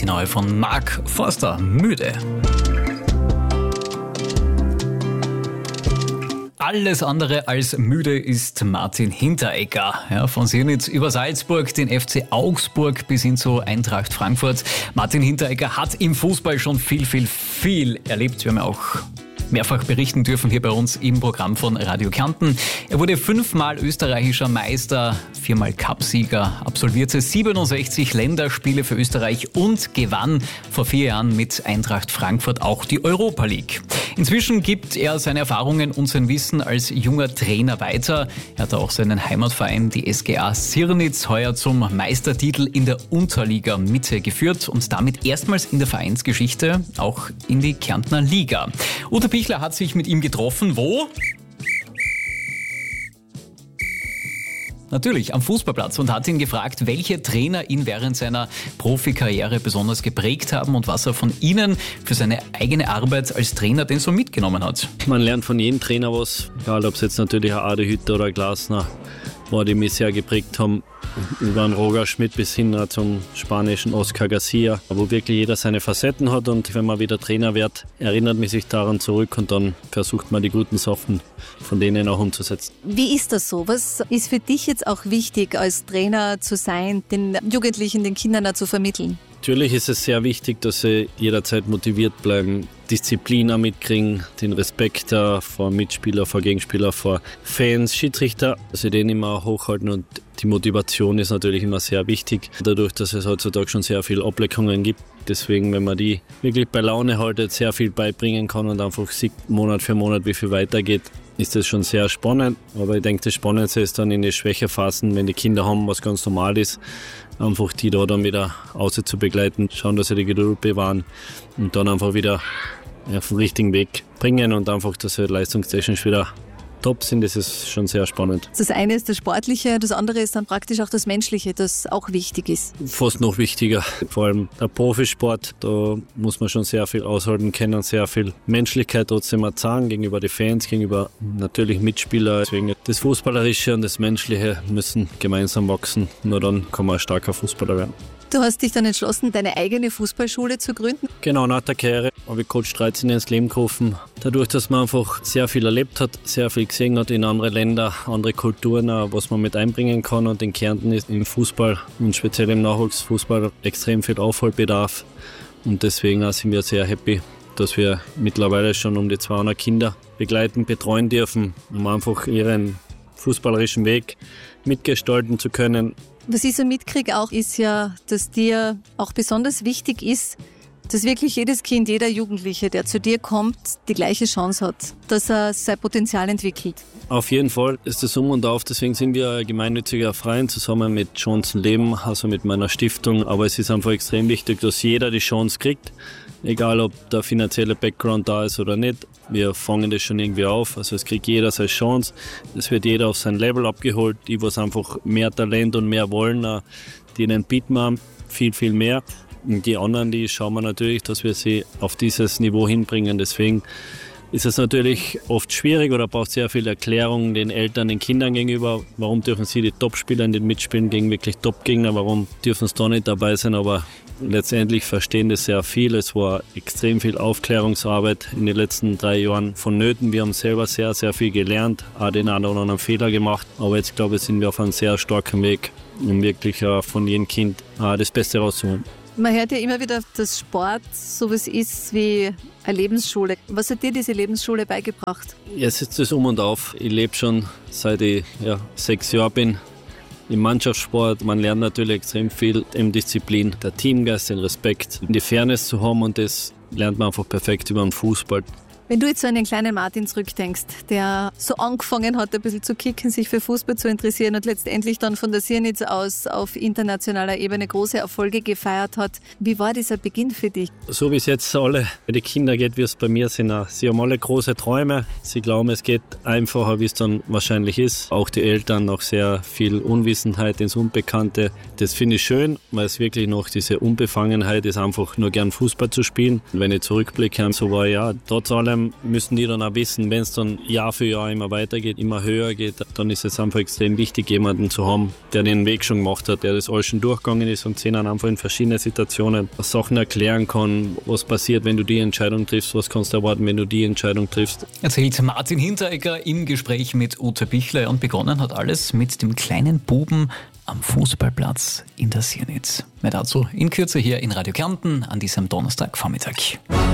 die neue von Mark Forster, Müde. Alles andere als müde ist Martin Hinteregger. Ja, von Sirnitz über Salzburg, den FC Augsburg bis hin zu Eintracht Frankfurt. Martin Hinteregger hat im Fußball schon viel erlebt. Wir haben ja auch mehrfach berichten dürfen hier bei uns im Programm von Radio Kärnten. Er wurde 5-mal österreichischer Meister, 4-mal Cupsieger, absolvierte 67 Länderspiele für Österreich und gewann vor 4 Jahren mit Eintracht Frankfurt auch die Europa League. Inzwischen gibt er seine Erfahrungen und sein Wissen als junger Trainer weiter. Er hat auch seinen Heimatverein, die SGA Sirnitz, heuer zum Meistertitel in der Unterliga Mitte geführt und damit erstmals in der Vereinsgeschichte auch in die Kärntner Liga. Ute Pichler hat sich mit ihm getroffen. Wo? Natürlich am Fußballplatz und hat ihn gefragt, welche Trainer ihn während seiner Profikarriere besonders geprägt haben und was er von ihnen für seine eigene Arbeit als Trainer denn so mitgenommen hat. Man lernt von jedem Trainer was, egal ob es jetzt natürlich ein Adi Hütter oder Glasner war, die mich sehr geprägt haben. Über einen Roger Schmidt bis hin zum spanischen Oscar Garcia, wo wirklich jeder seine Facetten hat, und wenn man wieder Trainer wird, erinnert man sich daran zurück und dann versucht man die guten Sachen von denen auch umzusetzen. Wie ist das so? Was ist für dich jetzt auch wichtig, als Trainer zu sein, den Jugendlichen, den Kindern auch zu vermitteln? Natürlich ist es sehr wichtig, dass sie jederzeit motiviert bleiben, Disziplin auch mitkriegen, den Respekt vor Mitspieler, vor Gegenspieler, vor Fans, Schiedsrichter, dass sie den immer hochhalten, und die Motivation ist natürlich immer sehr wichtig, dadurch, dass es heutzutage schon sehr viele Ableckungen gibt. Deswegen, wenn man die wirklich bei Laune haltet, sehr viel beibringen kann und einfach sieht Monat für Monat, wie viel weitergeht, ist das schon sehr spannend. Aber ich denke, das Spannendste ist dann in den Schwächerphasen, wenn die Kinder haben, was ganz normal ist, einfach die da dann wieder außen zu begleiten, schauen, dass sie die Geduld bewahren und dann einfach wieder auf den richtigen Weg bringen und einfach, dass sie leistungstechnisch wieder top sind. Das ist schon sehr spannend. Das eine ist das Sportliche, das andere ist dann praktisch auch das Menschliche, das auch wichtig ist. Fast noch wichtiger. Vor allem der Profisport, da muss man schon sehr viel aushalten können, sehr viel Menschlichkeit trotzdem mal zeigen gegenüber den Fans, gegenüber natürlich Mitspielern. Deswegen das Fußballerische und das Menschliche müssen gemeinsam wachsen. Nur dann kann man ein starker Fußballer werden. Du hast dich dann entschlossen, deine eigene Fußballschule zu gründen? Genau, nach der Karriere habe ich Coach 13 ins Leben gerufen. Dadurch, dass man einfach sehr viel erlebt hat, sehr viel gesehen hat in andere Länder, andere Kulturen, was man mit einbringen kann. Und in Kärnten ist im Fußball und speziell im Nachwuchsfußball extrem viel Aufholbedarf. Und deswegen sind wir sehr happy, dass wir mittlerweile schon um die 200 Kinder begleiten, betreuen dürfen, um einfach ihren fußballerischen Weg mitgestalten zu können. Was ich so mitkriege auch, ist ja, dass dir auch besonders wichtig ist, dass wirklich jedes Kind, jeder Jugendliche, der zu dir kommt, die gleiche Chance hat, dass er sein Potenzial entwickelt. Auf jeden Fall ist das um und auf. Deswegen sind wir ein gemeinnütziger Verein zusammen mit Chancen Leben, also mit meiner Stiftung. Aber es ist einfach extrem wichtig, dass jeder die Chance kriegt, egal ob der finanzielle Background da ist oder nicht. Wir fangen das schon irgendwie auf. Also es kriegt jeder seine Chance. Es wird jeder auf sein Level abgeholt. Die, was einfach mehr Talent und mehr wollen, denen bieten wir viel mehr. Und die anderen, die schauen wir natürlich, dass wir sie auf dieses Niveau hinbringen. Deswegen ist es natürlich oft schwierig oder braucht sehr viel Erklärung den Eltern, den Kindern gegenüber. Warum dürfen sie die Top-Spieler nicht mitspielen gegen wirklich Top-Gegner? Warum dürfen sie da nicht dabei sein? Aber letztendlich verstehen das sehr viel. Es war extrem viel Aufklärungsarbeit in den letzten 3 Jahren vonnöten. Wir haben selber sehr viel gelernt, auch den einen oder anderen Fehler gemacht. Aber jetzt, glaube ich, sind wir auf einem sehr starken Weg, um wirklich von jedem Kind das Beste rauszuholen. Man hört ja immer wieder, dass Sport sowas ist wie eine Lebensschule. Was hat dir diese Lebensschule beigebracht? Jetzt ist es um und auf. Ich lebe schon seit ich 6 Jahre bin im Mannschaftssport. Man lernt natürlich extrem viel in Disziplin, der Teamgeist, den Respekt, die Fairness zu haben, und das lernt man einfach perfekt über den Fußball. Wenn du jetzt so an den kleinen Martin zurückdenkst, der so angefangen hat, ein bisschen zu kicken, sich für Fußball zu interessieren und letztendlich dann von der Sirnitz aus auf internationaler Ebene große Erfolge gefeiert hat. Wie war dieser Beginn für dich? So wie es jetzt alle bei den Kindern geht, wie es bei mir sind. Sie haben alle große Träume. Sie glauben, es geht einfacher, wie es dann wahrscheinlich ist. Auch die Eltern noch sehr viel Unwissenheit ins Unbekannte. Das finde ich schön, weil es wirklich noch diese Unbefangenheit ist, einfach nur gern Fußball zu spielen. Wenn ich zurückblicke, so war trotz allem allem müssen die dann auch wissen, wenn es dann Jahr für Jahr immer weitergeht, immer höher geht, dann ist es einfach extrem wichtig, jemanden zu haben, der den Weg schon gemacht hat, der das alles schon durchgegangen ist und sehen dann einfach in verschiedenen Situationen Sachen erklären kann, was passiert, wenn du die Entscheidung triffst, was kannst du erwarten, wenn du die Entscheidung triffst. Erzählt Martin Hinteregger im Gespräch mit Ute Bichler, und begonnen hat alles mit dem kleinen Buben am Fußballplatz in der Siernitz. Mehr dazu in Kürze hier in Radio Kärnten an diesem Donnerstagvormittag.